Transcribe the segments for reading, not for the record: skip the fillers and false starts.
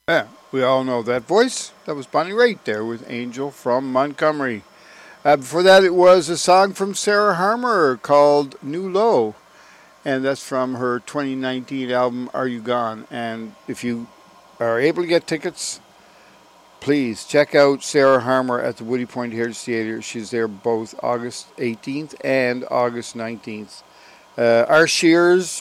Yeah, we all know that voice. That was Bonnie Raitt there with Angel from Montgomery. Before that, it was a song from Sarah Harmer called New Low, and that's from her 2019 album Are You Gone? And if you are able to get tickets, please check out Sarah Harmer at the Woody Point Heritage Theater. She's there both August 18th and August 19th. Our Sheaves,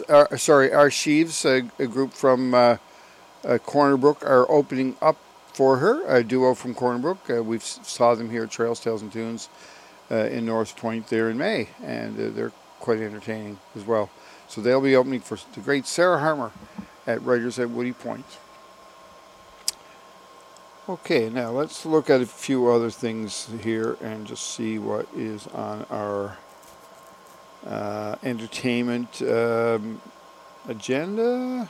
a group from Corner Brook, are opening up for her, a duo from Corner Brook. We saw them here at Trails, Tales, and Tunes in North Point there in May, and they're quite entertaining as well. So they'll be opening for the great Sarah Harmer at Writers at Woody Point. Okay, now let's look at a few other things here and just see what is on our entertainment agenda.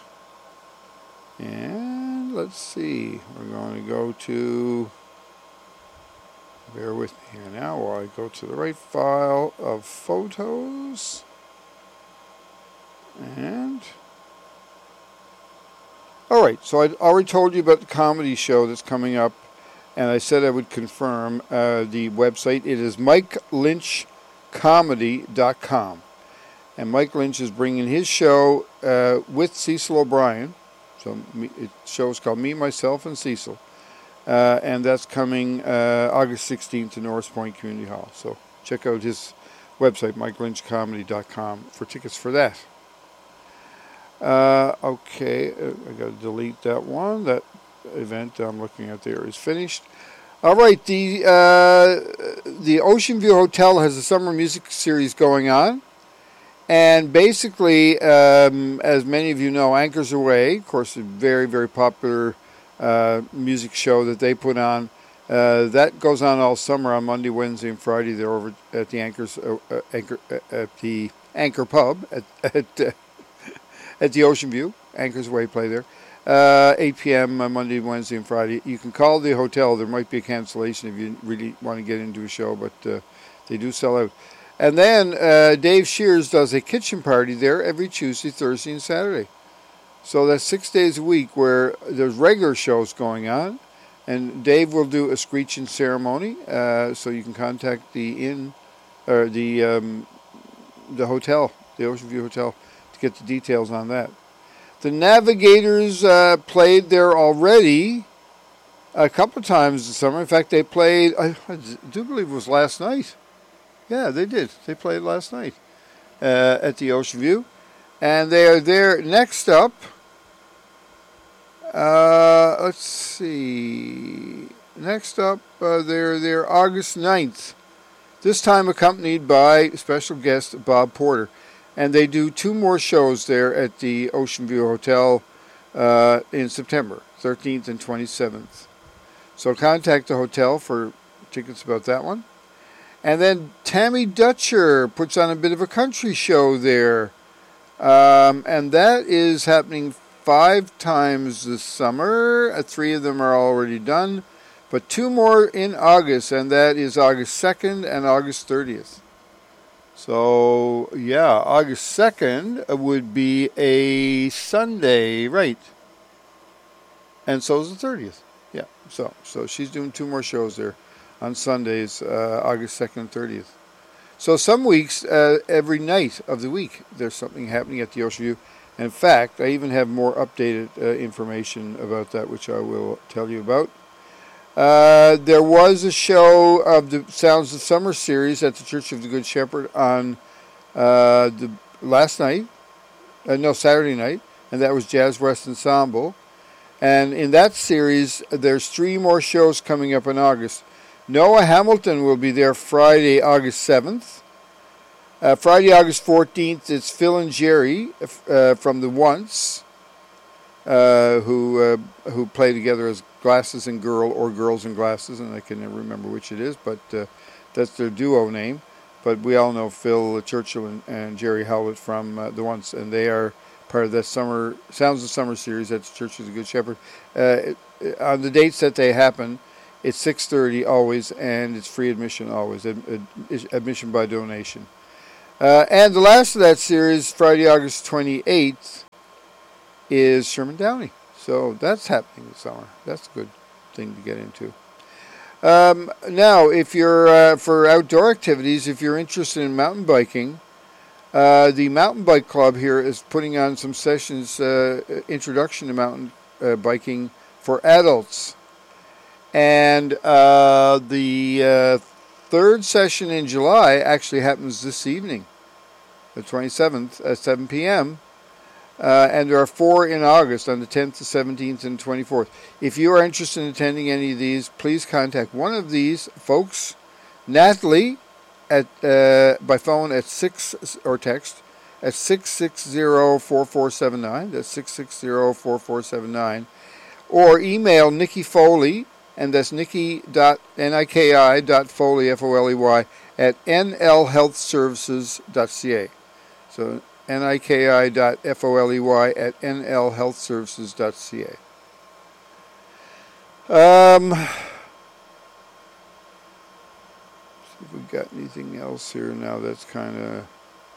And let's see, we're going to go to, bear with me here now while I go to the right file of photos. And, alright, so I already told you about the comedy show that's coming up, and I said I would confirm the website. It is MikeLynchComedy.com. And Mike Lynch is bringing his show with Cecil O'Brien. So the show is called Me, Myself, and Cecil. And that's coming August 16th to Norris Point Community Hall. So check out his website, MikeLynchComedy.com, for tickets for that. Okay, I got to delete that one. That event I'm looking at there is finished. All right, the Ocean View Hotel has a summer music series going on. And basically, as many of you know, Anchors Away, of course, a very, very popular music show that they put on. That goes on all summer on Monday, Wednesday, and Friday. They're over at the Anchor Pub at the Ocean View. Anchors Away play there. 8 p.m. Monday, Wednesday, and Friday. You can call the hotel. There might be a cancellation if you really want to get into a show, but they do sell out. And then Dave Shears does a kitchen party there every Tuesday, Thursday, and Saturday. So that's 6 days a week where there's regular shows going on. And Dave will do a screeching ceremony. So you can contact the inn or the hotel, the Ocean View Hotel, to get the details on that. The Navigators played there already a couple of times this summer. In fact, they played, I do believe it was last night. Yeah, they did. They played last night at the Ocean View. And they are there next up. Let's see. Next up, they're there August 9th. This time accompanied by special guest Bob Porter. And they do 2 more shows there at the Ocean View Hotel in September, 13th and 27th. So contact the hotel for tickets about that one. And then Tammy Dutcher puts on a bit of a country show there. And that is happening 5 times this summer. 3 of them are already done. But 2 more in August, and that is August 2nd and August 30th. So, yeah, August 2nd would be a Sunday, right? And so is the 30th. Yeah, so she's doing 2 more shows there on Sundays, August 2nd and 30th. So some weeks, every night of the week, there's something happening at the Ocean View. In fact, I even have more updated information about that, which I will tell you about. There was a show of the Sounds of Summer series at the Church of the Good Shepherd on Saturday night, and that was Jazz West Ensemble. And in that series, there's 3 more shows coming up in August. Noah Hamilton will be there Friday, August 7th. Friday, August 14th, it's Phil and Jerry from the Once, who play together as Glasses and Girl or Girls and Glasses, and I can never remember which it is, but that's their duo name. But we all know Phil Churchill and Jerry Howlett from the Once, and they are part of that Sounds of Summer series at the Church of the Good Shepherd. On the dates that they happen, it's 6:30 always, and it's free admission always, admission by donation. And the last of that series, Friday, August 28th, is Sherman Downey. So that's happening this summer. That's a good thing to get into. Now, if you're for outdoor activities, if you're interested in mountain biking, the Mountain Bike Club here is putting on some sessions, introduction to mountain biking for adults. And the third session in July actually happens this evening, the 27th at 7 p.m. And there are 4 in August on the 10th, the 17th, and 24th. If you are interested in attending any of these, please contact one of these folks, Natalie, at by phone at 6 or text at 660-4479. That's 660-4479. Or email Nikki Foley, and that's Niki.Foley, F-O-L-E-Y, at nlhealthservices.ca. So Niki.Foley at nlhealthservices.ca. See if we got anything else here now that's kind of...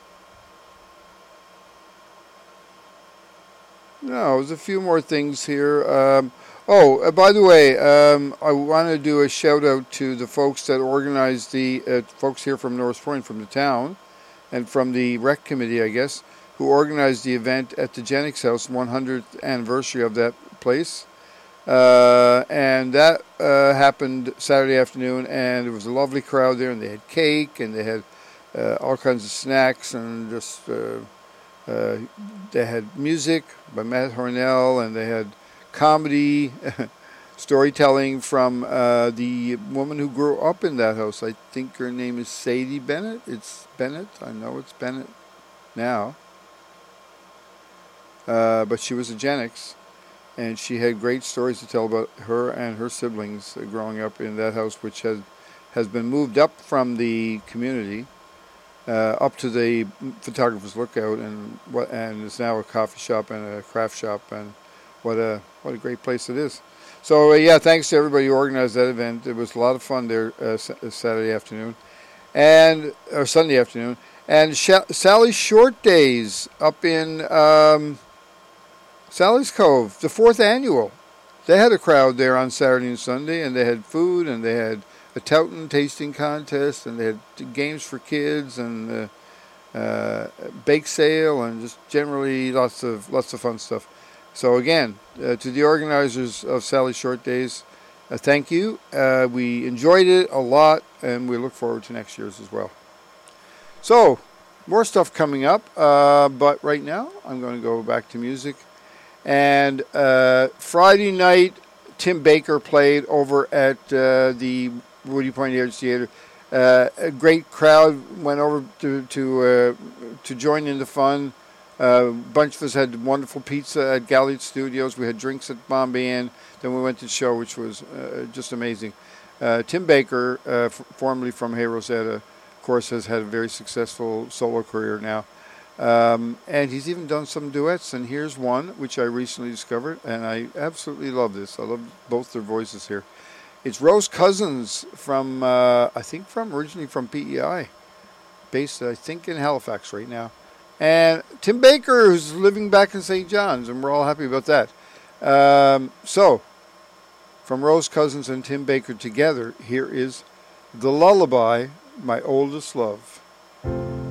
No, there's a few more things here. By the way, I want to do a shout out to the folks that organized the folks here from North Point, from the town, and from the rec committee, I guess, who organized the event at the Jennings House, 100th anniversary of that place. And that happened Saturday afternoon, and there was a lovely crowd there, and they had cake, and they had all kinds of snacks, and just they had music by Matt Hornell, and they had comedy, storytelling from the woman who grew up in that house. I think her name is Sadie Bennett. It's Bennett. I know it's Bennett now. But she was a Gen X, and she had great stories to tell about her and her siblings growing up in that house, which has been moved up from the community up to the Photographer's Lookout, and it's now a coffee shop and a craft shop, and what a great place it is. So yeah, thanks to everybody who organized that event. It was a lot of fun there Saturday afternoon, or Sunday afternoon, and Sally's Short Days up in Sally's Cove, the 4th annual. They had a crowd there on Saturday and Sunday, and they had food, and they had a Towton tasting contest, and they had games for kids, and bake sale, and just generally lots of fun stuff. So again, to the organizers of Sally's Short Days, thank you. We enjoyed it a lot, and we look forward to next year's as well. So, more stuff coming up, but right now I'm going to go back to music. And Friday night, Tim Baker played over at the Woody Point Heritage Theater. A great crowd went over to join in the fun. A bunch of us had wonderful pizza at Galliot Studios. We had drinks at Bombay Inn. Then we went to the show, which was just amazing. Tim Baker, formerly from Hey Rosetta, of course, has had a very successful solo career now. And he's even done some duets, and here's one which I recently discovered, and I absolutely love this. I love both their voices here. It's Rose Cousins from, originally from PEI, based, I think, in Halifax right now. And Tim Baker, who's living back in St. John's, and we're all happy about that. So, from Rose Cousins and Tim Baker together, here is The Lullaby, My Oldest Love.